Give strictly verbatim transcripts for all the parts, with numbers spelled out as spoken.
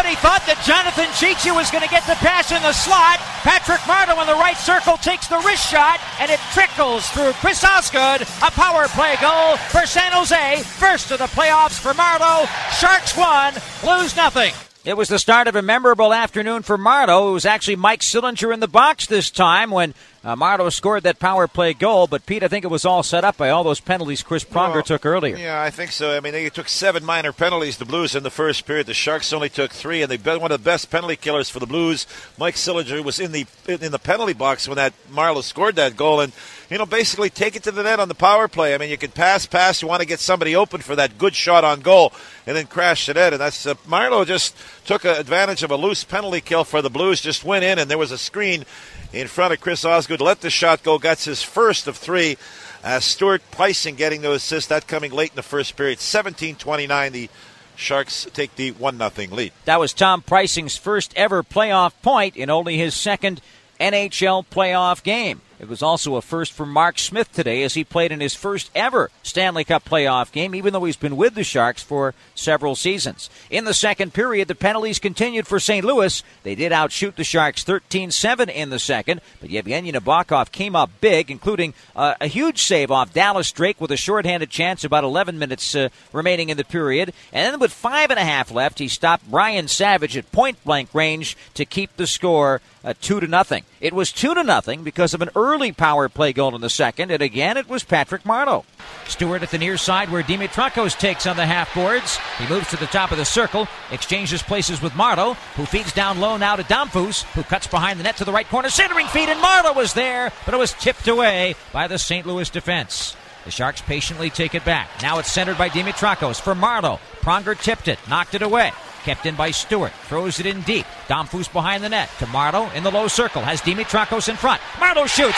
Everybody thought that Jonathan Cheechoo was going to get the pass in the slot. Patrick Marleau in the right circle takes the wrist shot, and it trickles through Chris Osgood. A power play goal for San Jose. First of the playoffs for Marleau. Sharks won, Blues nothing. It was the start of a memorable afternoon for Marleau. It was actually Mike Sillinger in the box this time when uh, Marleau scored that power play goal. But, Pete, I think it was all set up by all those penalties Chris Pronger well, took earlier. Yeah, I think so. I mean, they took seven minor penalties, the Blues, in the first period. The Sharks only took three, and they've been one of the best penalty killers for the Blues. Mike Sillinger was in the in the penalty box when that Marleau scored that goal. And, you know, basically take it to the net on the power play. I mean, you can pass, pass. You want to get somebody open for that good shot on goal and then crash the net. And that's uh, Marleau just took advantage of a loose penalty kill for the Blues, just went in, and there was a screen in front of Chris Osgood. Let the shot go. Got his first of three. Uh, Stuart Pricing getting the assist. That coming late in the first period. seventeen twenty-nine. The Sharks take the one nothing lead. That was Tom Pricing's first ever playoff point in only his second N H L playoff game. It was also a first for Mark Smith today as he played in his first ever Stanley Cup playoff game, even though he's been with the Sharks for several seasons. In the second period, the penalties continued for Saint Louis. They did outshoot the Sharks thirteen seven in the second, but Yevgeny Nabokov came up big, including uh, a huge save off Dallas Drake with a shorthanded chance, about eleven minutes uh, remaining in the period. And then with five and a half left, he stopped Brian Savage at point-blank range to keep the score uh, two to nothing. It was two to nothing because of an early power play goal in the second, and again it was Patrick Marleau. Stewart at the near side where Dimitrakos takes on the half boards. He moves to the top of the circle, exchanges places with Marleau, who feeds down low now to Domfus, who cuts behind the net to the right corner, centering feed, and Marleau was there, but it was tipped away by the Saint Louis defense. The Sharks patiently take it back. Now it's centered by Dimitrakos for Marleau. Pronger tipped it, knocked it away. Kept in by Stewart. Throws it in deep. Domfus behind the net. To Marleau in the low circle. Has Dimitrakos in front. Marleau shoots.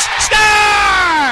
Score!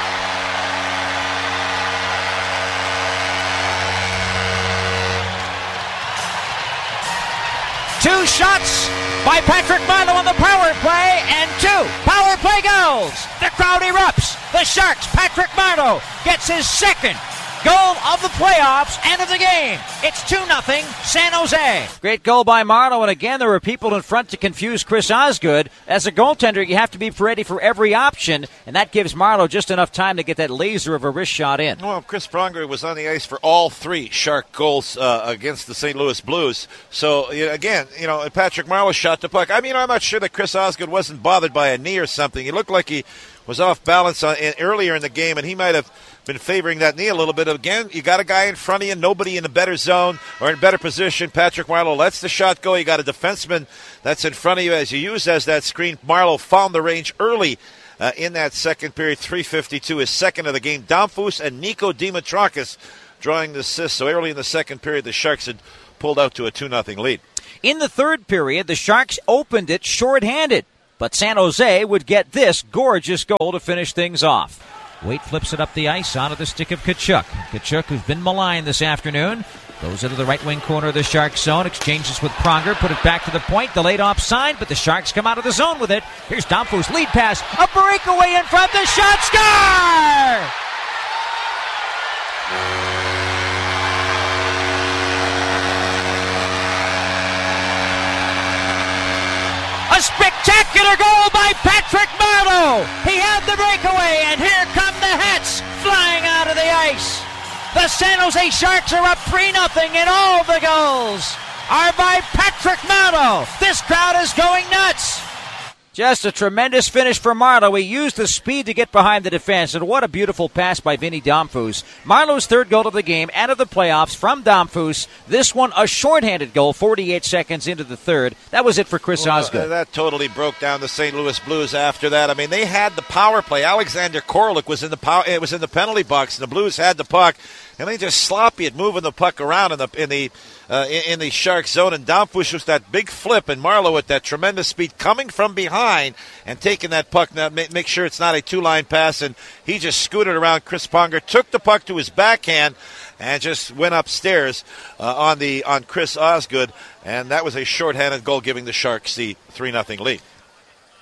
Two shots by Patrick Marleau on the power play, and two power play goals. The crowd erupts. The Sharks, Patrick Marleau, gets his second goal of the playoffs and of the game. It's two nothing San Jose. Great goal by Marleau, and again there were people in front to confuse Chris Osgood. As a goaltender, you have to be ready for every option, and that gives Marleau just enough time to get that laser of a wrist shot in. Well, Chris Pronger was on the ice for all three Shark goals uh, against the Saint Louis Blues. So, you know, again, you know, Patrick Marleau shot the puck. I mean, I'm not sure that Chris Osgood wasn't bothered by a knee or something. He looked like he was off balance on, in, earlier in the game, and he might have been favoring that knee a little bit. Again, you got a guy in front of you, nobody in a better zone or in better position. Patrick Marleau lets the shot go. You got a defenseman that's in front of you as you use as that screen. Marleau found the range early uh, in that second period. three fifty-two, his second of the game. Domfus and Nico Dimitrakis drawing the assist. So early in the second period, the Sharks had pulled out to a two nothing lead. In the third period, the Sharks opened it shorthanded, but San Jose would get this gorgeous goal to finish things off. Waite flips it up the ice onto the stick of Tkachuk. Tkachuk, who's been maligned this afternoon, goes into the right wing corner of the Sharks zone, exchanges with Pronger, put it back to the point, delayed offside, but the Sharks come out of the zone with it. Here's Domfus, lead pass, a breakaway in front, the shot, score! A spectacular goal by Patrick Marleau. He had the breakaway, and here come the Hats flying out of the ice. The San Jose Sharks are up three nothing, and all the goals are by Patrick Marleau. This crowd is going nuts. Just a tremendous finish for Marleau. He used the speed to get behind the defense, and what a beautiful pass by Vinny Domfus. Marleau's third goal of the game and of the playoffs from Domfus. This one a shorthanded goal, forty-eight seconds into the third. That was it for Chris well, Osgood. Uh, that totally broke down the Saint Louis Blues after that. I mean, they had the power play. Alexander Korlich was in the power, it was in the penalty box, and the Blues had the puck, and they just sloppy at moving the puck around in the in the uh, in, in the Shark zone. And Domfus was that big flip, and Marleau with that tremendous speed coming from behind and taking that puck. Now make, make sure it's not a two-line pass, and he just scooted around Chris Pronger, took the puck to his backhand, and just went upstairs uh, on the on Chris Osgood, and that was a shorthanded goal, giving the Sharks the three nothing lead.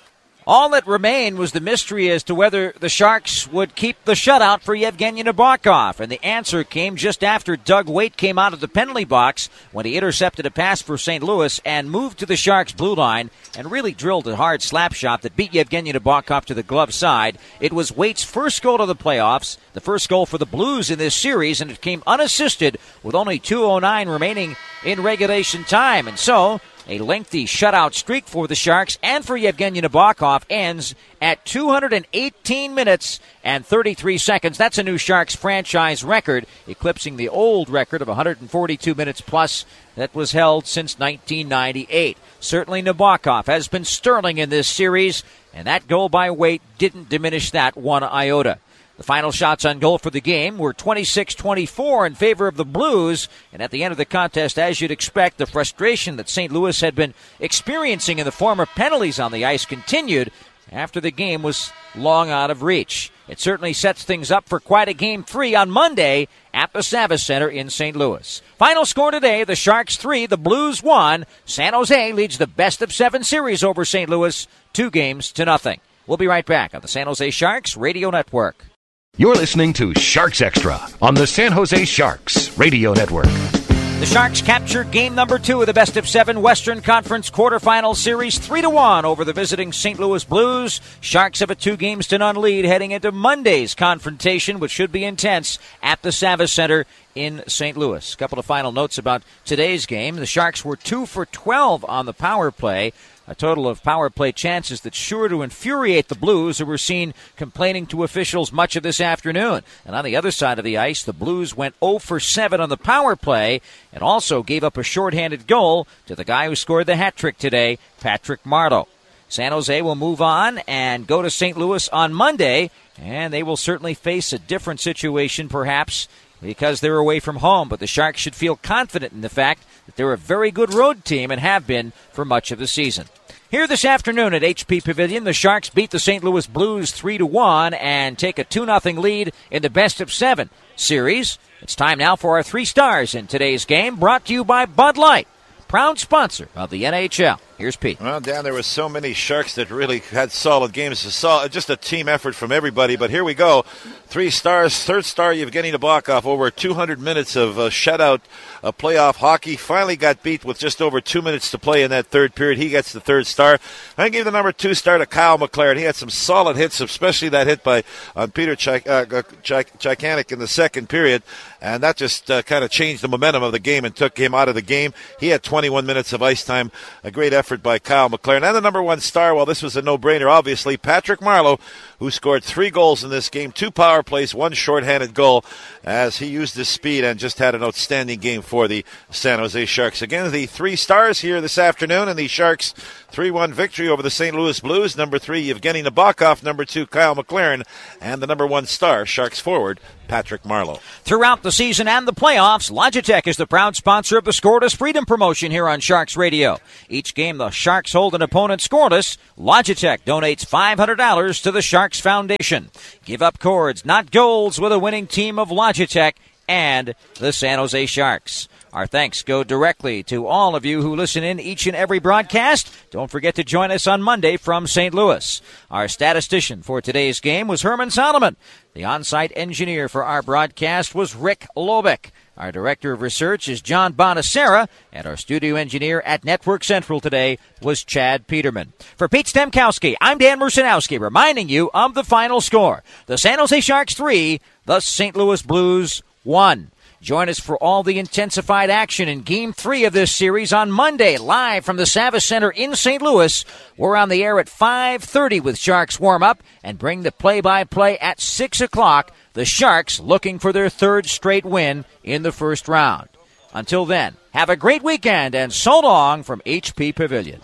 All that remained was the mystery as to whether the Sharks would keep the shutout for Yevgeny Nabokov, and the answer came just after Doug Weight came out of the penalty box when he intercepted a pass for Saint Louis and moved to the Sharks' blue line and really drilled a hard slap shot that beat Yevgeny Nabokov to the glove side. It was Wait's first goal of the playoffs, the first goal for the Blues in this series, and it came unassisted with only two oh nine remaining in regulation time, and so a lengthy shutout streak for the Sharks and for Yevgeny Nabokov ends at two hundred eighteen minutes and thirty-three seconds. That's a new Sharks franchise record, eclipsing the old record of one hundred forty-two minutes plus that was held since nineteen ninety-eight. Certainly Nabokov has been sterling in this series, and that goal by Weight didn't diminish that one iota. The final shots on goal for the game were twenty-six twenty-four in favor of the Blues, and at the end of the contest, as you'd expect, the frustration that Saint Louis had been experiencing in the form of penalties on the ice continued after the game was long out of reach. It certainly sets things up for quite a game three on Monday at the Savvis Center in Saint Louis. Final score today, the Sharks three, the Blues one. San Jose leads the best of seven series over Saint Louis, two games to nothing. We'll be right back on the San Jose Sharks Radio Network. You're listening to Sharks Extra on the San Jose Sharks Radio Network. The Sharks capture game number two of the best of seven Western Conference quarterfinal series, three to one over the visiting Saint Louis Blues. Sharks have a two games to none lead heading into Monday's confrontation, which should be intense at the Savvis Center in Saint Louis. A couple of final notes about today's game. The Sharks were two for twelve on the power play. A total of power play chances that's sure to infuriate the Blues, who were seen complaining to officials much of this afternoon. And on the other side of the ice, the Blues went oh for seven on the power play and also gave up a shorthanded goal to the guy who scored the hat trick today, Patrick Marleau. San Jose will move on and go to Saint Louis on Monday, and they will certainly face a different situation perhaps because they're away from home, but the Sharks should feel confident in the fact that they're a very good road team and have been for much of the season. Here this afternoon at H P Pavilion, the Sharks beat the Saint Louis Blues three to one and take a two nothing lead in the best of seven series. It's time now for our three stars in today's game, brought to you by Bud Light, proud sponsor of the N H L. Here's Pete. Well, Dan, there were so many Sharks that really had solid games. Just a team effort from everybody. But here we go. Three stars. Third star, Yevgeny Nabokov. Over two hundred minutes of uh, shutout uh, playoff hockey. Finally got beat with just over two minutes to play in that third period. He gets the third star. I give the number two star to Kyle McLaren. He had some solid hits, especially that hit by on Peter Chik- uh, Chik- Chikanik in the second period. And that just uh, kind of changed the momentum of the game and took him out of the game. He had twenty-one minutes of ice time. A great effort by Kyle McLaren. And the number one star, well, this was a no-brainer, obviously, Patrick Marleau, who scored three goals in this game, two power plays, one shorthanded goal, as he used his speed and just had an outstanding game for the San Jose Sharks. Again, the three stars here this afternoon in the Sharks' three one victory over the Saint Louis Blues. Number three, Yevgeny Nabokov. Number two, Kyle McLaren. And the number one star, Sharks forward, Patrick Marleau. Throughout the season and the playoffs, Logitech is the proud sponsor of the Scoreless Freedom promotion here on Sharks Radio. Each game the Sharks hold an opponent scoreless, Logitech donates five hundred dollars to the Sharks Foundation. Give up cords, not goals, with a winning team of Logitech and the San Jose Sharks. Our thanks go directly to all of you who listen in each and every broadcast. Don't forget to join us on Monday from Saint Louis. Our statistician for today's game was Herman Solomon. The on-site engineer for our broadcast was Rick Lobeck. Our director of research is John Bonacera, and our studio engineer at Network Central today was Chad Peterman. For Pete Stemkowski, I'm Dan Mercenowski, reminding you of the final score. The San Jose Sharks three, the Saint Louis Blues one. Join us for all the intensified action in Game three of this series on Monday, live from the Savvis Center in Saint Louis. We're on the air at five thirty with Sharks warm-up and bring the play-by-play at six o'clock. The Sharks looking for their third straight win in the first round. Until then, have a great weekend and so long from H P Pavilion.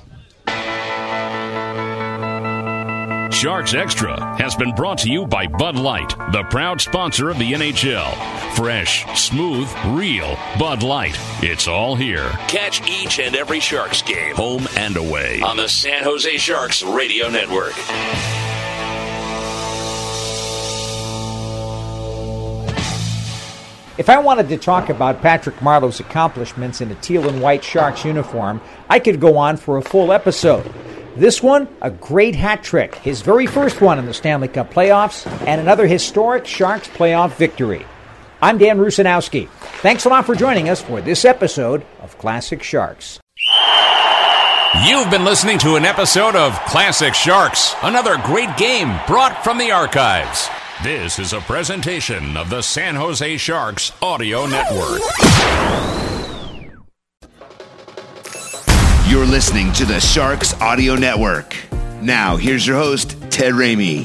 Sharks Extra has been brought to you by Bud Light, the proud sponsor of the N H L. Fresh, smooth, real Bud Light. It's all here. Catch each and every Sharks game, home and away, on the San Jose Sharks Radio Network. If I wanted to talk about Patrick Marleau's accomplishments in a teal and white Sharks uniform, I could go on for a full episode. This one, a great hat trick, his very first one in the Stanley Cup playoffs, and another historic Sharks playoff victory. I'm Dan Rusanowski. Thanks a lot for joining us for this episode of Classic Sharks. You've been listening to an episode of Classic Sharks, another great game brought from the archives. This is a presentation of the San Jose Sharks Audio Network. You're listening to the Sharks Audio Network. Now, here's your host, Ted Ramey.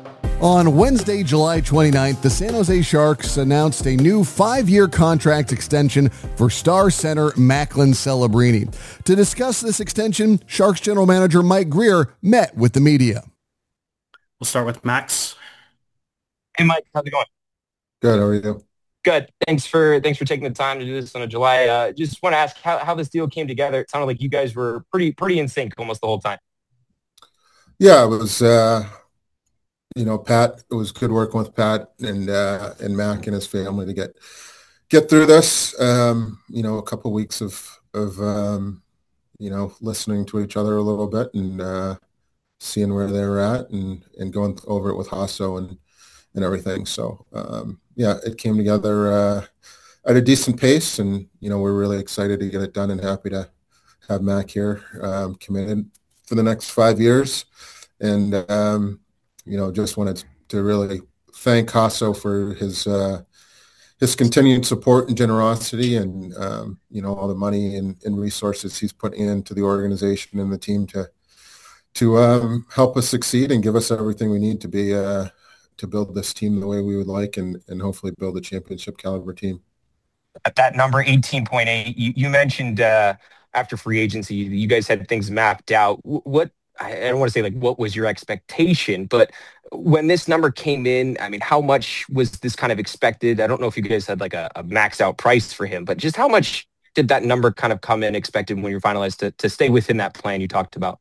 On Wednesday, July twenty-ninth, the San Jose Sharks announced a new five-year contract extension for star center Macklin Celebrini. To discuss this extension, Sharks general manager Mike Grier met with the media. We'll start with Max. Hey, Mike, how's it going? Good. How are you? Good. Thanks for thanks for taking the time to do this on a July. Uh, just want to ask how, how this deal came together. It sounded like you guys were pretty pretty in sync almost the whole time. Yeah, it was. Uh, you know, Pat. It was good working with Pat and uh, and Mac and his family to get get through this. Um, you know, a couple of weeks of of um, you know listening to each other a little bit and uh, seeing where they were at and and going over it with Hasso and and everything. So. Um, Yeah, it came together uh, at a decent pace, and you know we're really excited to get it done, and happy to have Mac here um, committed for the next five years. And um, you know, just wanted to really thank Hasso for his uh, his continued support and generosity, and um, you know all the money and, and resources he's put into the organization and the team to to um, help us succeed and give us everything we need to be. Uh, to build this team the way we would like and, and hopefully build a championship caliber team. At that number, eighteen point eight, you, you mentioned uh, after free agency, you guys had things mapped out. What, I don't want to say like what was your expectation, but when this number came in, I mean, how much was this kind of expected? I don't know if you guys had like a, a max out price for him, but just how much did that number kind of come in expected when you finalized to, to stay within that plan you talked about?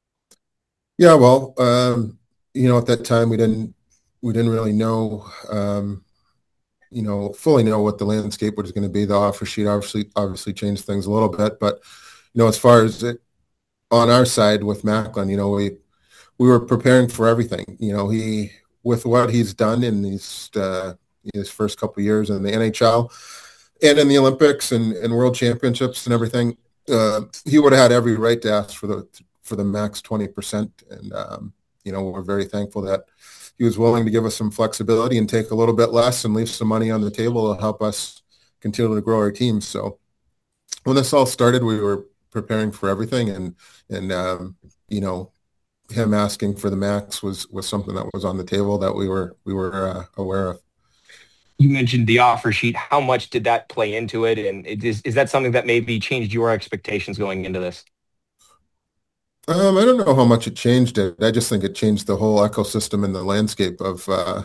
Yeah, well, um, you know, at that time we didn't, We didn't really know, um, you know, fully know what the landscape was going to be. The offer sheet obviously obviously changed things a little bit, but you know, as far as it on our side with Macklin, you know, we we were preparing for everything. You know, he with what he's done in these uh, his first couple of years in the N H L and in the Olympics and, and World Championships and everything, uh, he would have had every right to ask for the for the max twenty percent. And um, you know, we're very thankful that he was willing to give us some flexibility and take a little bit less and leave some money on the table to help us continue to grow our team. So when this all started, we were preparing for everything, and and um, you know, him asking for the max was was something that was on the table that we were we were uh, aware of. You mentioned the offer sheet. How much did that play into it, and it is is that something that maybe changed your expectations going into this? Um, I don't know how much it changed it. I just think it changed the whole ecosystem and the landscape of uh,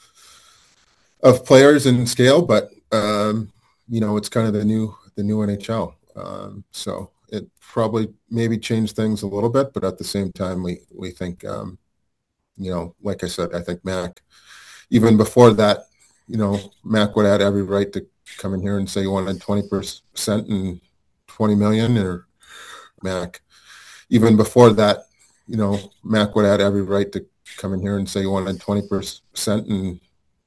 of players and scale. But um, you know, it's kind of the new the new N H L. Um, so it probably maybe changed things a little bit. But at the same time, we we think um, you know, like I said, I think Mac, even before that, you know, Mac would have had every right to come in here and say he wanted twenty percent and twenty million, or Mac. Even before that, you know, Mac would have had every right to come in here and say he wanted twenty percent and